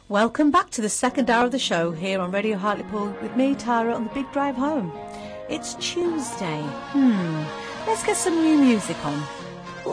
Welcome back to the second hour of the show here on Radio Hartlepool with me, Tara, on the big drive home. It's Tuesday. Let's get some new music on.